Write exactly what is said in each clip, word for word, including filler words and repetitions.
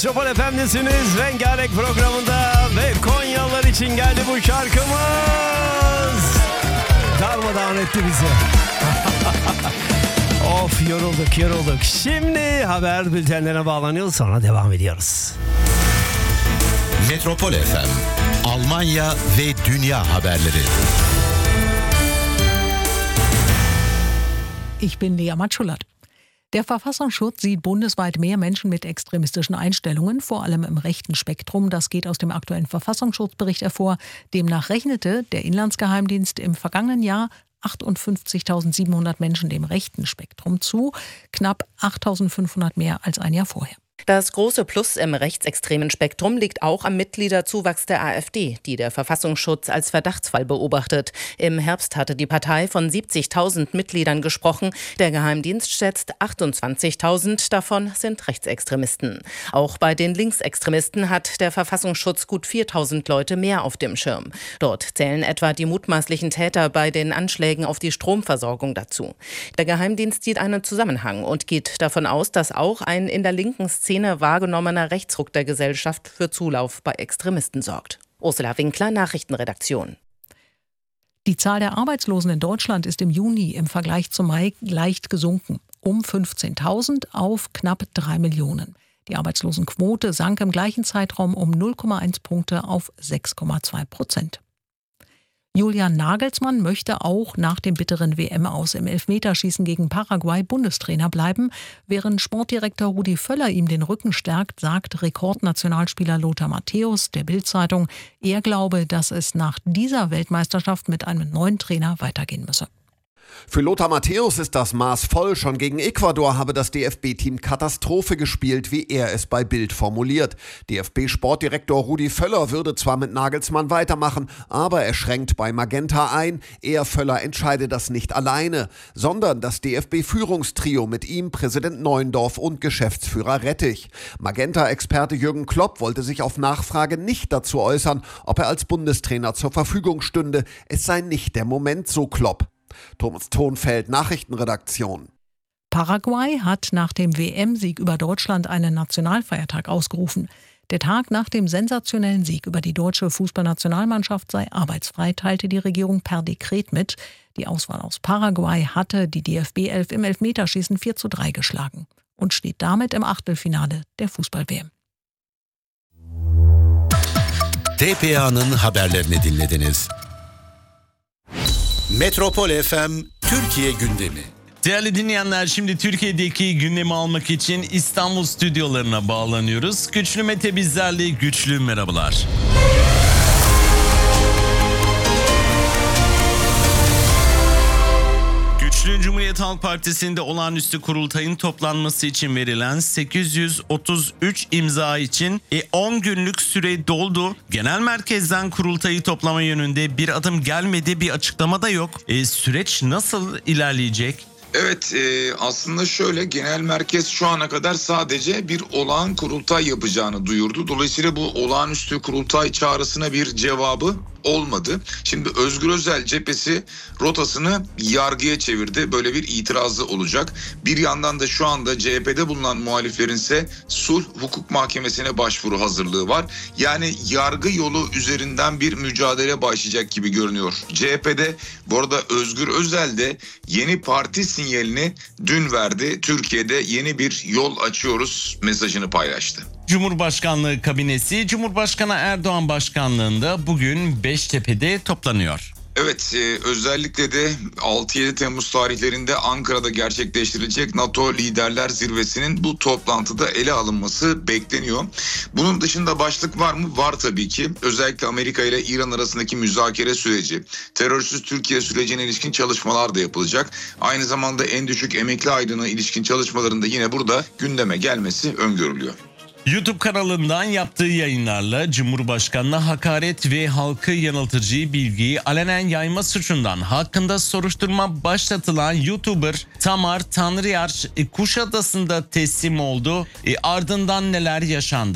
Metropol Efendisiniz rengarenk programında ve Konyalılar için geldi bu şarkımız. Darmadağın etti bizi. Of yorulduk yorulduk. Şimdi haber bültenlerine bağlanıyoruz, sonra devam ediyoruz. Metropol F M, Almanya ve dünya haberleri. Ich bin Lea Matschulat. Der Verfassungsschutz sieht bundesweit mehr Menschen mit extremistischen Einstellungen, vor allem im rechten Spektrum. Das geht aus dem aktuellen Verfassungsschutzbericht hervor. Demnach rechnete der Inlandsgeheimdienst im vergangenen Jahr achtundfünfzigtausendsiebenhundert Menschen dem rechten Spektrum zu, knapp achttausendfünfhundert mehr als ein Jahr vorher. Das große Plus im rechtsextremen Spektrum liegt auch am Mitgliederzuwachs der AfD, die der Verfassungsschutz als Verdachtsfall beobachtet. Im Herbst hatte die Partei von siebzigtausend Mitgliedern gesprochen. Der Geheimdienst schätzt achtundzwanzigtausend, davon sind Rechtsextremisten. Auch bei den Linksextremisten hat der Verfassungsschutz gut viertausend Leute mehr auf dem Schirm. Dort zählen etwa die mutmaßlichen Täter bei den Anschlägen auf die Stromversorgung dazu. Der Geheimdienst sieht einen Zusammenhang und geht davon aus, dass auch ein in der linken Szene wahrgenommener Rechtsruck der Gesellschaft für Zulauf bei Extremisten sorgt. Ursula Winkler, Nachrichtenredaktion. Die Zahl der Arbeitslosen in Deutschland ist im Juni im Vergleich zum Mai leicht gesunken. Um fünfzehntausend auf knapp drei Millionen. Die Arbeitslosenquote sank im gleichen Zeitraum um null Komma eins Punkte auf sechs Komma zwei Prozent. Julian Nagelsmann möchte auch nach dem bitteren W M-Aus im Elfmeterschießen gegen Paraguay Bundestrainer bleiben. Während Sportdirektor Rudi Völler ihm den Rücken stärkt, sagt Rekordnationalspieler Lothar Matthäus der Bild-Zeitung, er glaube, dass es nach dieser Weltmeisterschaft mit einem neuen Trainer weitergehen müsse. Für Lothar Matthäus ist das Maß voll. Schon gegen Ecuador habe das D F B-Team Katastrophe gespielt, wie er es bei Bild formuliert. D F B-Sportdirektor Rudi Völler würde zwar mit Nagelsmann weitermachen, aber er schränkt bei Magenta ein. Er, Völler, entscheide das nicht alleine, sondern das D F B-Führungstrio mit ihm, Präsident Neuendorf und Geschäftsführer Rettich. Magenta-Experte Jürgen Klopp wollte sich auf Nachfrage nicht dazu äußern, ob er als Bundestrainer zur Verfügung stünde. Es sei nicht der Moment, so Klopp. Thomas Thonfeld, Nachrichtenredaktion. Paraguay hat nach dem W M-Sieg über Deutschland einen Nationalfeiertag ausgerufen. Der Tag nach dem sensationellen Sieg über die deutsche Fußballnationalmannschaft sei arbeitsfrei, teilte die Regierung per Dekret mit. Die Auswahl aus Paraguay hatte die D F B elf im Elfmeterschießen vier zu drei geschlagen und steht damit im Achtelfinale der Fußball-W M. T P A'nın haberlerini dinlediniz. Metropol F M Türkiye gündemi. Değerli dinleyenler, şimdi Türkiye'deki gündemi almak için İstanbul stüdyolarına bağlanıyoruz. Güçlü Mete bizlerle, güçlü merhabalar. Güçlü Cumhuriyet Halk Partisi'nde olağanüstü kurultayın toplanması için verilen sekiz yüz otuz üç imza için on günlük süre doldu. Genel merkezden kurultayı toplama yönünde bir adım gelmedi, bir açıklama da yok. E, süreç nasıl ilerleyecek? Evet, e, aslında şöyle, genel merkez şu ana kadar sadece bir olağan kurultay yapacağını duyurdu. Dolayısıyla bu olağanüstü kurultay çağrısına bir cevabı olmadı. Şimdi Özgür Özel cephesi rotasını yargıya çevirdi. Böyle bir itirazı olacak. Bir yandan da şu anda C H P'de bulunan muhaliflerin ise sulh hukuk mahkemesine başvuru hazırlığı var. Yani yargı yolu üzerinden bir mücadele başlayacak gibi görünüyor C H P'de. Bu arada Özgür Özel de yeni parti sinyalini dün verdi. Türkiye'de yeni bir yol açıyoruz mesajını paylaştı. Cumhurbaşkanlığı kabinesi Cumhurbaşkanı Erdoğan başkanlığında bugün Beştepe'de toplanıyor. Evet, e, özellikle de altı yedi Temmuz tarihlerinde Ankara'da gerçekleştirilecek NATO Liderler Zirvesi'nin bu toplantıda ele alınması bekleniyor. Bunun dışında başlık var mı? Var tabii ki. Özellikle Amerika ile İran arasındaki müzakere süreci, terörsüz Türkiye sürecine ilişkin çalışmalar da yapılacak. Aynı zamanda en düşük emekli aylığına ilişkin çalışmaların da yine burada gündeme gelmesi öngörülüyor. YouTube kanalından yaptığı yayınlarla Cumhurbaşkanı'na hakaret ve halkı yanıltıcı bilgiyi alenen yayma suçundan hakkında soruşturma başlatılan YouTuber Tamar Tanrıyar Kuşadası'nda teslim oldu. E, ardından neler yaşandı?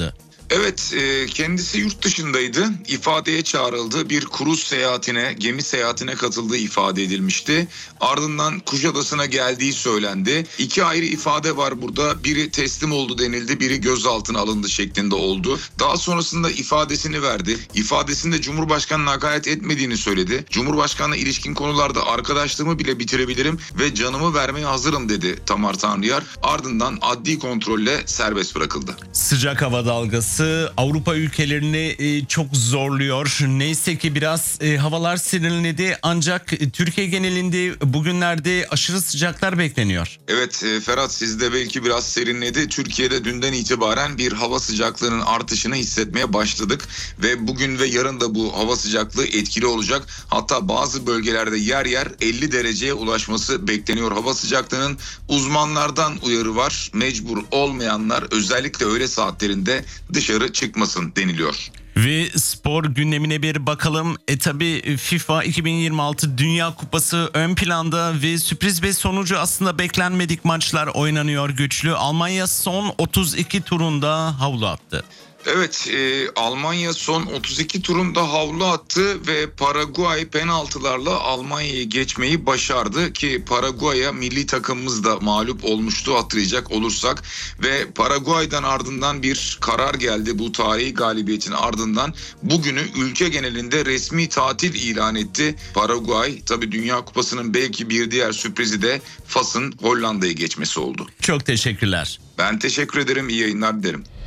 Evet, e, kendisi yurt dışındaydı. İfadeye çağrıldı. Bir kruz seyahatine, gemi seyahatine katıldığı ifade edilmişti. Ardından Kuşadası'na geldiği söylendi. İki ayrı ifade var burada. Biri teslim oldu denildi, biri gözaltına alındı şeklinde oldu. Daha sonrasında ifadesini verdi. İfadesinde Cumhurbaşkanı'na hakaret etmediğini söyledi. Cumhurbaşkanı'na ilişkin konularda arkadaşlığımı bile bitirebilirim ve canımı vermeye hazırım dedi Tamer Tanrıyar. Ardından adli kontrolle serbest bırakıldı. Sıcak hava dalgası Avrupa ülkelerini e, çok zorluyor. Neyse ki biraz e, havalar serinledi ancak e, Türkiye genelinde bugünlerde aşırı sıcaklar bekleniyor. Evet e, Ferhat, sizde belki biraz serinledi. Türkiye'de dünden itibaren bir hava sıcaklığının artışını hissetmeye başladık ve bugün ve yarın da bu hava sıcaklığı etkili olacak. Hatta bazı bölgelerde yer yer elli dereceye ulaşması bekleniyor hava sıcaklığının. Uzmanlardan uyarı var. Mecbur olmayanlar özellikle öğle saatlerinde dışarı çıkmasın deniliyor. Ve spor gündemine bir bakalım. E tabi FIFA iki bin yirmi altı Dünya Kupası ön planda ve sürpriz bir sonucu aslında beklenmedik maçlar oynanıyor güçlü. Almanya son otuz iki turunda havlu attı. Evet, e, Almanya son otuz iki turunda havlu attı ve Paraguay penaltılarla Almanya'yı geçmeyi başardı ki Paraguay'a milli takımımız da mağlup olmuştu hatırlayacak olursak ve Paraguay'dan ardından bir karar geldi. Bu tarihi galibiyetin ardından bugünü ülke genelinde resmi tatil ilan etti Paraguay. Tabii Dünya Kupası'nın belki bir diğer sürprizi de Fas'ın Hollanda'yı geçmesi oldu. Çok teşekkürler. Ben teşekkür ederim, iyi yayınlar dilerim.